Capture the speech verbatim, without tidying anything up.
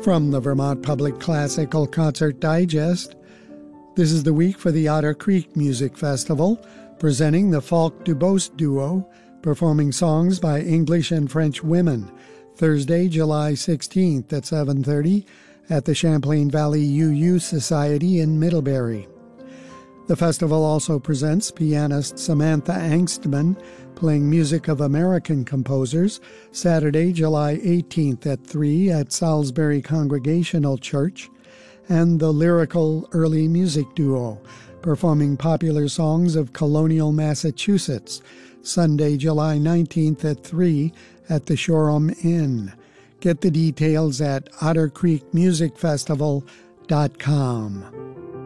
From the Vermont Public Classical Concert Digest, this is the week for the Otter Creek Music Festival, presenting the Falk Dubose Duo, performing songs by English and French women, Thursday, July sixteenth at seven thirty at the Champlain Valley U U Society in Middlebury. The festival also presents pianist Samantha Angstman playing music of American composers, Saturday, July eighteenth at three at Salisbury Congregational Church, and the Lyrical Early Music Duo, performing popular songs of colonial Massachusetts, Sunday, July nineteenth at three at the Shoreham Inn. Get the details at otter creek music festival dot com.